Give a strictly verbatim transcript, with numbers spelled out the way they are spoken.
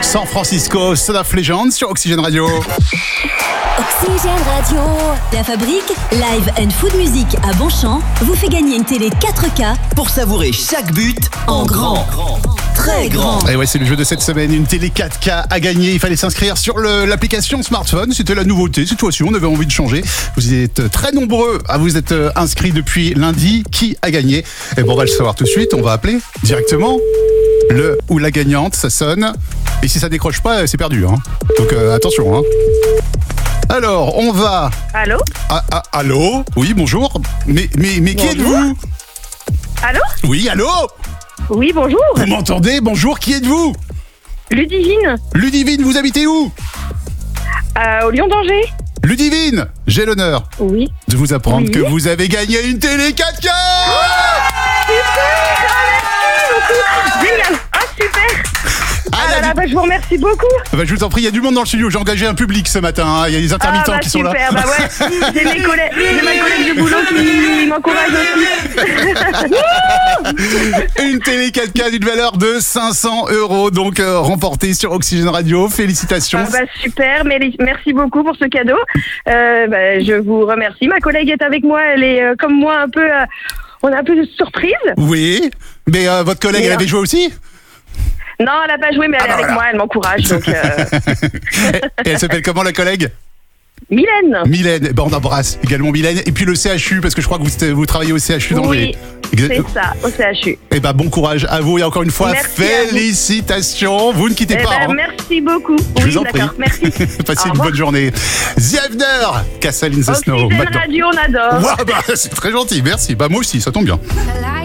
San Francisco, Son of Legend sur Oxygène Radio. Oxygène Radio. La Fabrique, live and food music à Bonchamp, vous fait gagner une télé quatre K pour savourer chaque but en grand. Très grand. Et ouais, c'est le jeu de cette semaine, une télé quatre K à gagner. Il fallait s'inscrire sur le, l'application smartphone. C'était la nouveauté. Cette fois-ci, on avait envie de changer. Vous êtes très nombreux à vous être inscrits depuis lundi. Qui a gagné? Et bon, on va le savoir tout de suite. On va appeler directement le ou la gagnante. Ça sonne. Et si ça décroche pas, c'est perdu. Hein. Donc euh, attention. Hein. Alors, on va... Allô? Ah, ah, allô? Oui, bonjour. Mais, mais, mais qui êtes-vous? Allô? Oui, allô? Oui, bonjour. Vous m'entendez? Bonjour, qui êtes-vous? Ludivine. Ludivine, vous habitez où? Euh, au Lyon d'Angers. Ludivine, j'ai l'honneur Oui. de vous apprendre Oui. que vous avez gagné une télé quatre K. Génial. Ah, super. Ah, Ah là là, bah, je vous remercie beaucoup. bah, je vous en prie, il y a du monde dans le studio. J'ai engagé un public ce matin. Hein. Il y a des intermittents ah, bah, qui sont là. super, bah ouais. J'ai mes collègues, j'ai ma collègue du boulot qui m'encourage aussi. Une télé quatre K d'une valeur de cinq cents euros, donc euh, remportée sur Oxygène Radio. Félicitations. Ah, bah, super, mais merci beaucoup pour ce cadeau. Euh, bah, je vous remercie. Ma collègue est avec moi. Elle est euh, comme moi un peu. Euh, on est un peu de surprise. Oui, mais euh, votre collègue, Mais, elle avait joué aussi? Non, elle n'a pas joué, mais elle Ah, est avec voilà. moi. Elle m'encourage. Donc. Euh... Et elle s'appelle comment, la collègue? Mylène. Mylène, ben on embrasse également Mylène. Et puis le C H U, parce que je crois que vous, vous travaillez au C H U d'Angers. Oui, c'est ça, au C H U. Et ben bon courage à vous et encore une fois, Merci à vous. félicitations. Vous ne quittez Eh pas. ben, hein. merci beaucoup. Je Oui, vous en prie. d'accord, merci. Passez Au une revoir. bonne journée. The Avener, Castle in the Snow. Oxygène Maintenant. Radio, on adore. Ouah, bah, c'est très gentil, merci. Bah moi aussi, ça tombe bien.